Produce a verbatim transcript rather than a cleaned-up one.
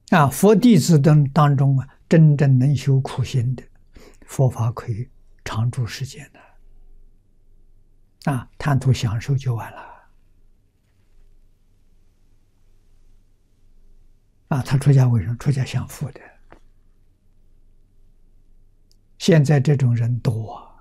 啊，佛弟子当当中啊，真正能修苦行的，佛法可以长住世间的。啊，贪图享受就完了。啊，他出家为什么？出家享福的。现在这种人多啊。